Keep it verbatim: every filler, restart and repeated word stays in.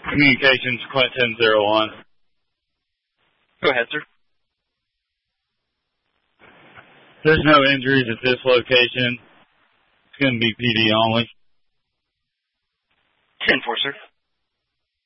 Communications, Clint ten oh one. Go ahead, sir. There's no injuries at this location. It's going to be P D only. ten four, sir.